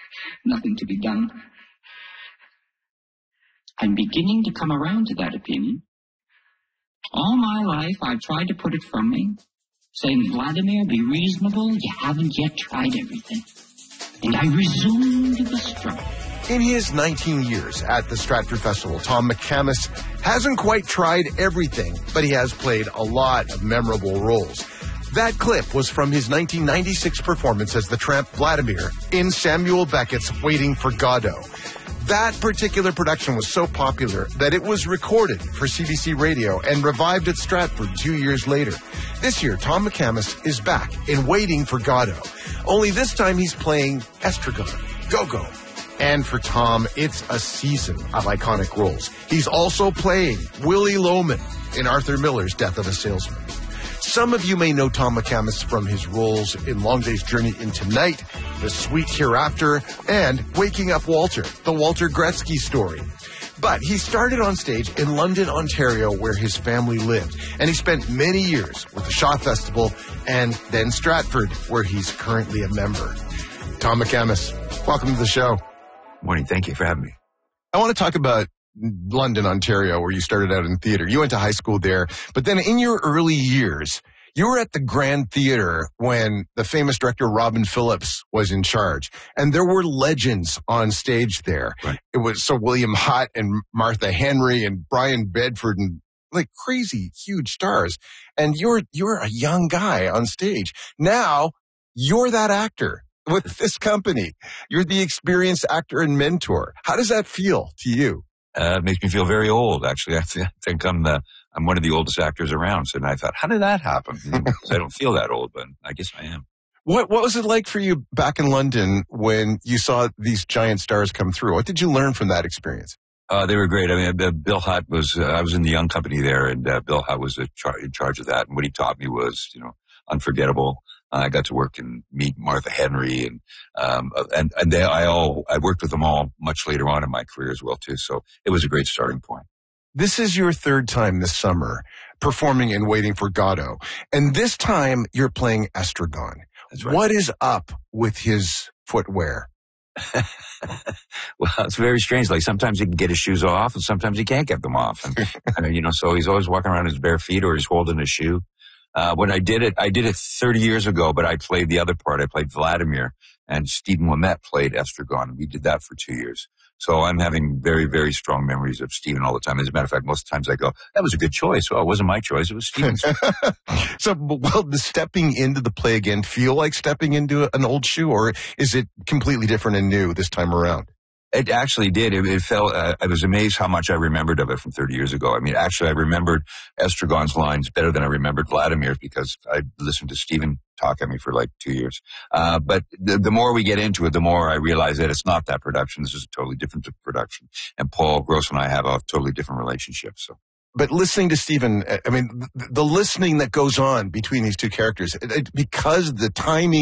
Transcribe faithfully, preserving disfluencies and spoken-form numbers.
Nothing to be done. I'm beginning to come around to that opinion. All my life, I've tried to put it from me, saying, Vladimir, be reasonable, you haven't yet tried everything. And I resumed the struggle. In his nineteen years at the Stratford Festival, Tom McCamus hasn't quite tried everything, but he has played a lot of memorable roles. That clip was from his nineteen ninety-six performance as the tramp Vladimir in Samuel Beckett's Waiting for Godot. That particular production was so popular that it was recorded for C B C Radio and revived at Stratford two years later. This year, Tom McCamus is back in Waiting for Godot. Only this time he's playing Estragon, Go-Go. And for Tom, it's a season of iconic roles. He's also playing Willie Loman in Arthur Miller's Death of a Salesman. Some of you may know Tom McCamus from his roles in Long Day's Journey into Night, The Sweet Hereafter, and Waking Up Walter, the Walter Gretzky story. But he started on stage in London, Ontario, where his family lived, and he spent many years with the Shaw Festival and then Stratford, where he's currently a member. Tom McCamus, welcome to the show. Morning. Thank you for having me. I want to talk about London, Ontario, where you started out in theater. You went to high school there, but then in your early years, you were at the Grand Theater when the famous director Robin Phillips was in charge, and there were legends on stage there. Right. It was so William Hutt and Martha Henry and Brian Bedford and like crazy huge stars. And you're you're a young guy on stage. Now you're that actor with this company. You're the experienced actor and mentor. How does that feel to you? Uh, it makes me feel very old, actually. I think I'm the I'm one of the oldest actors around. So and I thought, how did that happen? Because I don't feel that old, but I guess I am. What What was it like for you back in London when you saw these giant stars come through? What did you learn from that experience? Uh, they were great. I mean, uh, Bill Hutt was, uh, I was in the young company there, and uh, Bill Hutt was a char- in charge of that. And what he taught me was, you know, unforgettable. Uh, I got to work and meet Martha Henry, and um, and and they, I all I worked with them all much later on in my career as well too. So it was a great starting point. This is your third time this summer performing in Waiting for Godot, and this time you're playing Estragon. That's right. What is up with his footwear? Well, it's very strange. Like sometimes he can get his shoes off, and sometimes he can't get them off. And I mean, you know, so he's always walking around in his bare feet, or he's holding a shoe. Uh, when I did it, I did it thirty years ago, but I played the other part. I played Vladimir, and Stephen Ouimet played Estragon. We did that for two years. So I'm having very, very strong memories of Stephen all the time. As a matter of fact, most of the times I go, that was a good choice. Well, it wasn't my choice. It was Stephen's. So, well, the stepping into the play again feel like stepping into an old shoe, or is it completely different and new this time around? It actually did. It, it felt, uh, I was amazed how much I remembered of it from thirty years ago. I mean, actually, I remembered Estragon's lines better than I remembered Vladimir's because I listened to Stephen talk at me for like two years. Uh, but the, the more we get into it, the more I realize that it's not that production. This is a totally different production. And Paul Gross and I have a totally different relationship. So. But listening to Stephen, I mean, the, the listening that goes on between these two characters, it, it, because the timing